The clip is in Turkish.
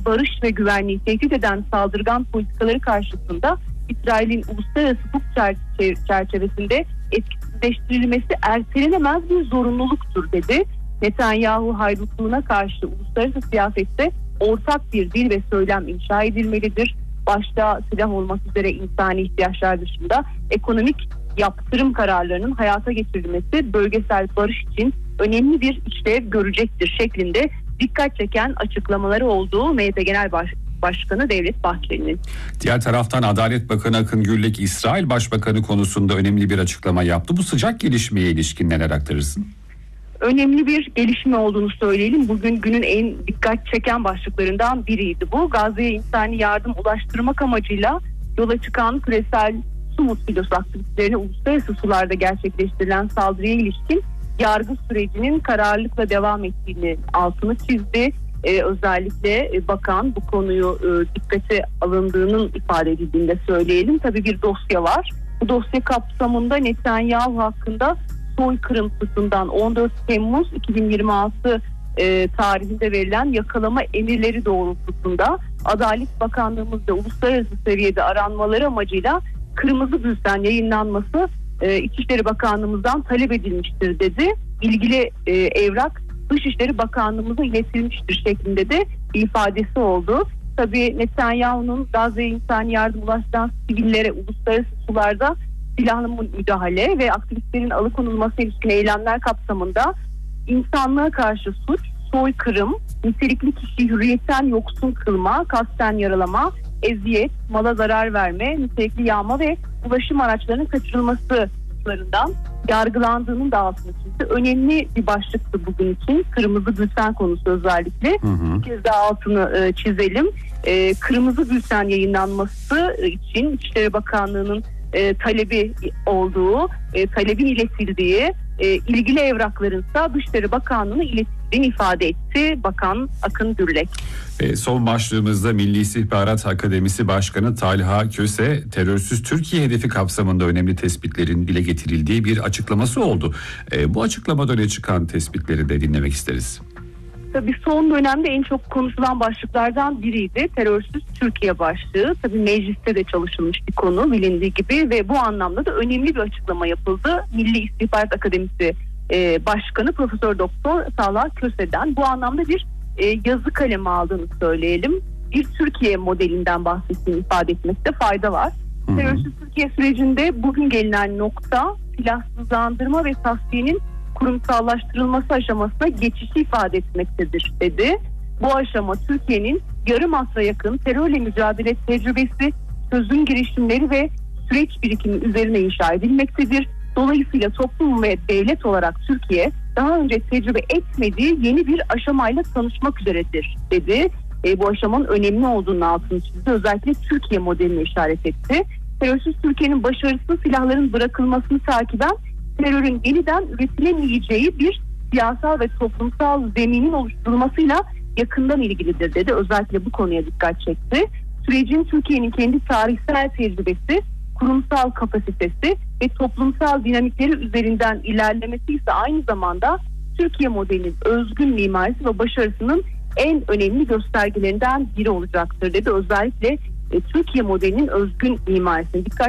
barış ve güvenliği tehdit eden saldırgan politikaları karşısında İsrail'in uluslararası hukuk çerçevesinde etkisizleştirilmesi ertelenemez bir zorunluluktur dedi. Netanyahu haydutluğuna karşı uluslararası siyasette ortak bir dil ve söylem inşa edilmelidir. Başta silah olmak üzere insani ihtiyaçlar dışında ekonomik yaptırım kararlarının hayata geçirilmesi bölgesel barış için önemli bir işlev görecektir şeklinde dikkat çeken açıklamaları olduğu MHP Genel Başkanı Devlet Bahçeli'nin. Diğer taraftan Adalet Bakanı Akın Gürlek İsrail Başbakanı konusunda önemli bir açıklama yaptı. Bu sıcak gelişmeye ilişkin neler aktarırsın? Önemli bir gelişme olduğunu söyleyelim. Bugün günün en dikkat çeken başlıklarından biriydi bu. Gazze'ye insani yardım ulaştırmak amacıyla yola çıkan küresel su mutfilosu aktivitelerine uluslararası sularda gerçekleştirilen saldırıya ilişkin yargı sürecinin kararlılıkla devam ettiğini altını çizdi. Özellikle bakan bu konuyu dikkate alındığının ifade edildiğini de söyleyelim. Tabii bir dosya var. Bu dosya kapsamında Netanyahu hakkında soykırım suçundan 14 Temmuz 2026 tarihinde verilen yakalama emirleri doğrultusunda Adalet Bakanlığımızda uluslararası seviyede aranmaları amacıyla kırmızı bülten yayınlanması İçişleri Bakanlığımızdan talep edilmiştir dedi. İlgili evrak Dışişleri Bakanlığımıza iletilmiştir şeklinde de bir ifadesi oldu. Tabii Netanyahu'nun Gazze'ye insani yardım ulaştıran sivillere uluslararası sularda silahlı müdahale ve aktivistlerin alıkonulması ilişkin eylemler kapsamında insanlığa karşı suç, soykırım, nitelikli kişiyi hürriyetten yoksun kılma, kasten yaralama, eziyet, mala zarar verme, nitelikli yağma ve ulaşım araçlarının kaçırılması suçlarından yargılandığının da altını çizdi. Önemli bir başlıktı bugün için. Kırmızı bülten konusu özellikle. Bir kez daha altını çizelim. Kırmızı bülten yayınlanması için İçişleri Bakanlığı'nın talebi olduğu, talebin iletildiği, ilgili evraklarınsa Dışişleri Bakanlığı'na iletildiğini ifade etti Bakan Akın Gürlek. Son başlığımızda Milli İstihbarat Akademisi Başkanı Talha Köse, terörsüz Türkiye hedefi kapsamında önemli tespitlerin dile getirildiği bir açıklaması oldu. Bu açıklamada öne çıkan tespitleri de dinlemek isteriz. Tabii son dönemde en çok konuşulan başlıklardan biriydi. Terörsüz Türkiye başlığı. Tabii mecliste de çalışılmış bir konu bilindiği gibi ve bu anlamda da önemli bir açıklama yapıldı. Milli İstihbarat Akademisi Başkanı Profesör Doktor Talha Köse'den bu anlamda bir yazı kalemi aldığını söyleyelim. Bir Türkiye modelinden bahsettiğini ifade etmekte fayda var. Terörsüz Türkiye sürecinde bugün gelinen nokta silahsızlandırma ve tasfiyenin kurumsallaştırılması aşamasına geçişi ifade etmektedir dedi. Bu aşama Türkiye'nin yarım asra yakın terörle mücadele tecrübesi, çözüm girişimleri ve süreç birikimi üzerine inşa edilmektedir. Dolayısıyla toplum ve devlet olarak Türkiye daha önce tecrübe etmediği yeni bir aşamayla tanışmak üzeredir dedi. Bu aşamanın önemli olduğunu altını çizdi. Özellikle Türkiye modeline işaret etti. Terörsüz Türkiye'nin başarısı silahların bırakılmasını takiben terörün yeniden üretilemeyeceği bir siyasal ve toplumsal zeminin oluşturulmasıyla yakından ilgilidir dedi. Özellikle bu konuya dikkat çekti. Sürecin Türkiye'nin kendi tarihsel tecrübesi, kurumsal kapasitesi ve toplumsal dinamikleri üzerinden ilerlemesi ise aynı zamanda Türkiye modelinin özgün mimarisi ve başarısının en önemli göstergelerinden biri olacaktır dedi. Özellikle Türkiye modelinin özgün mimarisine dikkat